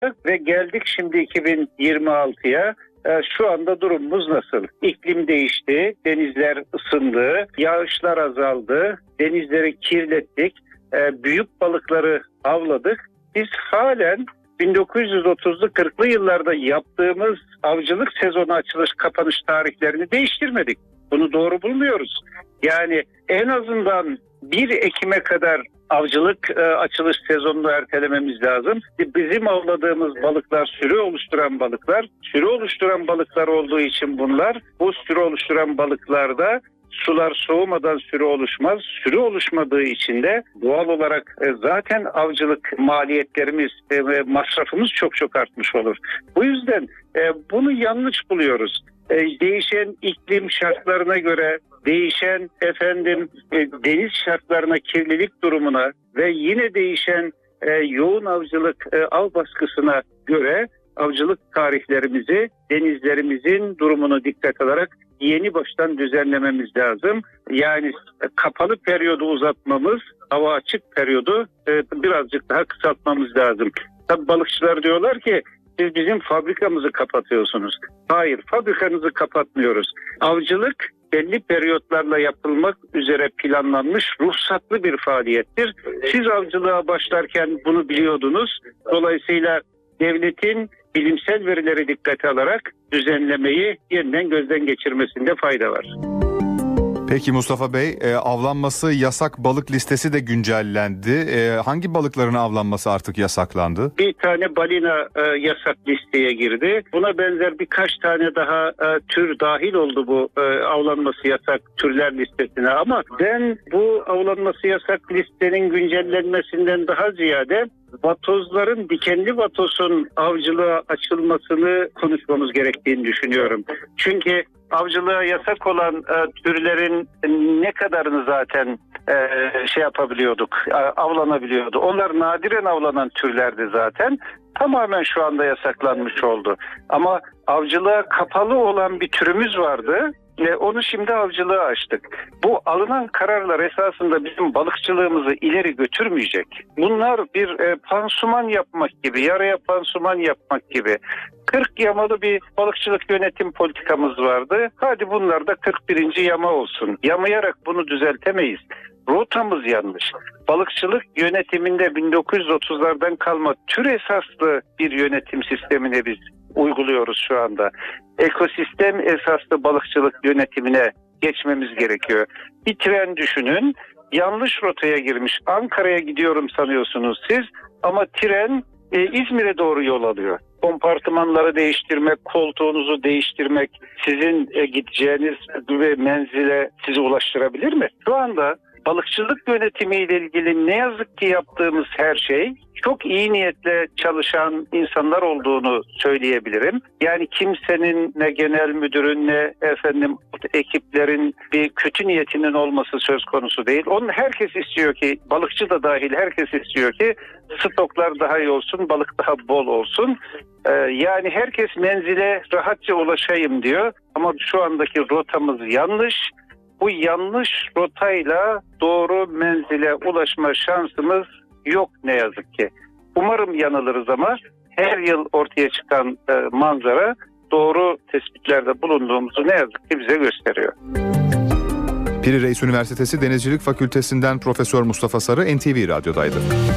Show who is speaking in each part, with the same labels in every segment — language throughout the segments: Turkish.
Speaker 1: ve geldik şimdi 2026'ya. Şu anda durumumuz nasıl? İklim değişti, denizler ısındı, yağışlar azaldı, denizleri kirlettik, büyük balıkları avladık. Biz halen 1930'lu 40'lı yıllarda yaptığımız avcılık sezonu açılış kapanış tarihlerini değiştirmedik. Bunu doğru bulmuyoruz. Yani en azından 1 Ekim'e kadar avcılık açılış sezonunu ertelememiz lazım. Bizim avladığımız balıklar sürü oluşturan balıklar. Sürü oluşturan balıklar olduğu için bu sürü oluşturan balıklarda sular soğumadan sürü oluşmaz. Sürü oluşmadığı için de doğal olarak zaten avcılık maliyetlerimiz ve masrafımız çok artmış olur. Bu yüzden bunu yanlış buluyoruz. Değişen iklim şartlarına göre, değişen deniz şartlarına, kirlilik durumuna ve yine değişen yoğun avcılık av baskısına göre avcılık tarihlerimizi, denizlerimizin durumunu dikkat alarak yeni baştan düzenlememiz lazım. Yani kapalı periyodu uzatmamız, hava açık periyodu birazcık daha kısaltmamız lazım. Tabii balıkçılar diyorlar ki siz bizim fabrikamızı kapatıyorsunuz. Hayır, fabrikanızı kapatmıyoruz. Avcılık belli periyotlarla yapılmak üzere planlanmış ruhsatlı bir faaliyettir. Siz avcılığa başlarken bunu biliyordunuz. Dolayısıyla devletin bilimsel verileri dikkate alarak düzenlemeyi yeniden gözden geçirmesinde fayda var.
Speaker 2: Peki Mustafa Bey, avlanması yasak balık listesi de güncellendi. Hangi balıkların avlanması artık yasaklandı?
Speaker 1: Bir tane balina yasak listeye girdi. Buna benzer birkaç tane daha tür dahil oldu bu avlanması yasak türler listesine. Ama ben bu avlanması yasak listenin güncellenmesinden daha ziyade vatozların, dikenli vatozun avcılığa açılmasını konuşmamız gerektiğini düşünüyorum. Çünkü avcılığa yasak olan türlerin ne kadarını zaten yapabiliyorduk, avlanabiliyordu. Onlar nadiren avlanan türlerdi zaten. Tamamen şu anda yasaklanmış oldu. Ama avcılığa kapalı olan bir türümüz vardı. Onu şimdi avcılığa açtık. Bu alınan kararlar esasında bizim balıkçılığımızı ileri götürmeyecek. Bunlar bir pansuman yapmak gibi, yaraya pansuman yapmak gibi. 40 yamalı bir balıkçılık yönetim politikamız vardı. Hadi bunlar da 41. yama olsun. Yamayarak bunu düzeltemeyiz. Rotamız yanlış. Balıkçılık yönetiminde 1930'lardan kalma tür esaslı bir yönetim sistemine biz uyguluyoruz şu anda. Ekosistem esaslı balıkçılık yönetimine geçmemiz gerekiyor. Bir tren düşünün, yanlış rotaya girmiş. Ankara'ya gidiyorum sanıyorsunuz siz ama tren İzmir'e doğru yol alıyor. Kompartımanları değiştirmek, koltuğunuzu değiştirmek sizin gideceğiniz menzile sizi ulaştırabilir mi? Şu anda balıkçılık yönetimiyle ilgili ne yazık ki yaptığımız her şey çok iyi niyetle çalışan insanlar olduğunu söyleyebilirim. Yani kimsenin ne genel müdürün ne ekiplerin bir kötü niyetinin olması söz konusu değil. Herkes istiyor ki, balıkçı da dahil herkes istiyor ki stoklar daha iyi olsun, balık daha bol olsun. Yani herkes menzile rahatça ulaşayım diyor ama şu andaki rotamız yanlış. Bu yanlış rotayla doğru menzile ulaşma şansımız yok ne yazık ki. Umarım yanılırız ama her yıl ortaya çıkan manzara doğru tespitlerde bulunduğumuzu ne yazık ki bize gösteriyor.
Speaker 2: Piri Reis Üniversitesi Denizcilik Fakültesinden Profesör Mustafa Sarı NTV Radyo'daydı.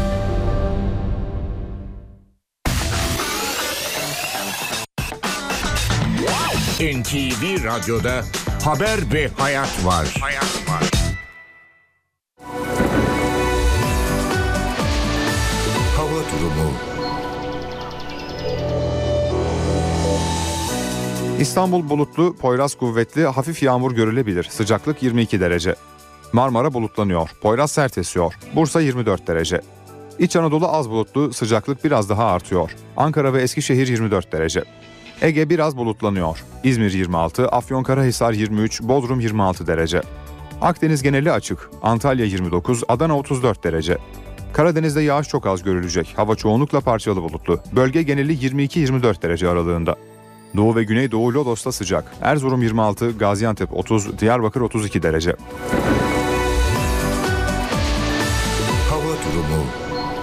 Speaker 3: NTV Radyo'da haber ve hayat var. Hava durumu.
Speaker 2: İstanbul bulutlu, Poyraz kuvvetli, hafif yağmur görülebilir. Sıcaklık 22 derece. Marmara bulutlanıyor, Poyraz sert esiyor. Bursa 24 derece. İç Anadolu az bulutlu, sıcaklık biraz daha artıyor. Ankara ve Eskişehir 24 derece. Ege biraz bulutlanıyor. İzmir 26, Afyonkarahisar 23, Bodrum 26 derece. Akdeniz geneli açık. Antalya 29, Adana 34 derece. Karadeniz'de yağış çok az görülecek. Hava çoğunlukla parçalı bulutlu. Bölge geneli 22-24 derece aralığında. Doğu ve Güneydoğu Lodos'ta sıcak. Erzurum 26, Gaziantep 30, Diyarbakır 32 derece.
Speaker 3: Hava durumu.